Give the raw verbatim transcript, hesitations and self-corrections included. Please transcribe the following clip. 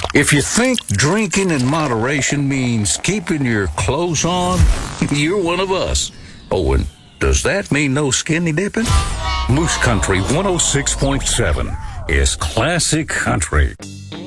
If you think drinking in moderation means keeping your clothes on, you're one of us. Oh, and does that mean no skinny dipping? Moose Country one oh six point seven is classic country.